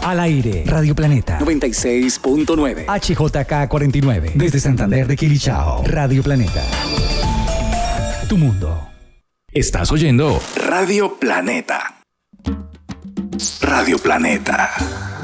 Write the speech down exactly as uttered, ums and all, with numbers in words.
Al aire, Radio Planeta noventa y seis punto nueve. H J K cuarenta y nueve. Desde Santander de Quilichao. Radio Planeta. Tu mundo. Estás oyendo Radio Planeta. Radio Planeta.